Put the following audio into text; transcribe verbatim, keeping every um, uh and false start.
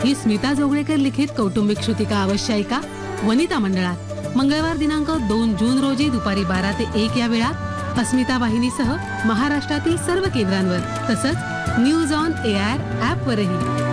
ही स्मिता जोगळेकर लिखित कौटुंबिक श्रुतिका अवश्य ऐका वनिता मंडळात मंगळवार दिनांक दोन जून रोजी दुपारी बारा ते एक या वेळात अस्मिता वाहिनीसह महाराष्ट्रातील सर्व केंद्रांवर तसंच न्यूज ऑन एआर ऍप वरही।